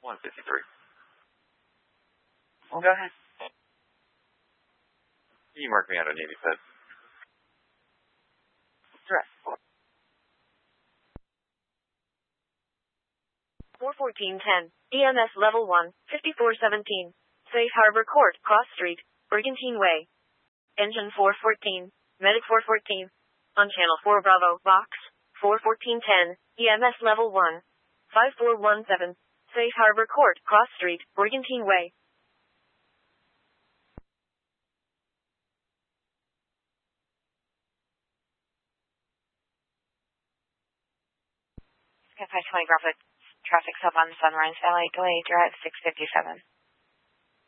153. Well, go ahead. You mark me out on Navy Fed. Direct. 41410, EMS Level 1, 5417, Safe Harbor Court, Cross Street, Brigantine Way. Engine 414, Medic 414, on Channel 4 Bravo, Box, 41410, EMS Level 1, 5417, Safe Harbor Court, Cross Street, Brigantine Way. Sky 520 Bravo, traffic sub on Sunrise Valley, delay, drive 657.